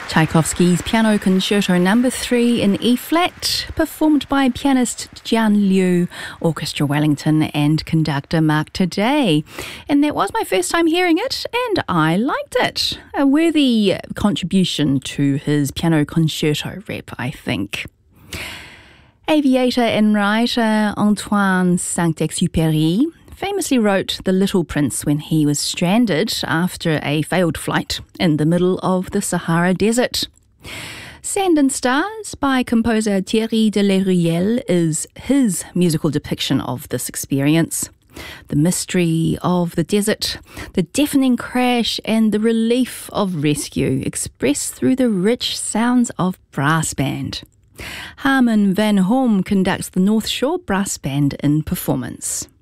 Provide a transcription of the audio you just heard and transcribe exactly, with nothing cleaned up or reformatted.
Tchaikovsky's Piano Concerto Number three in E-flat, performed by pianist Jian Liu, Orchestra Wellington and conductor Mark Today. And that was my first time hearing it, and I liked it. A worthy contribution to his piano concerto rep, I think. Aviator and writer Antoine Saint-Exupéry famously wrote The Little Prince when he was stranded after a failed flight in the middle of the Sahara Desert. Sand and Stars by composer Thierry de La Ruelle is his musical depiction of this experience. The mystery of the desert, the deafening crash and the relief of rescue expressed through the rich sounds of brass band. Harman van Hom conducts the North Shore Brass Band in performance.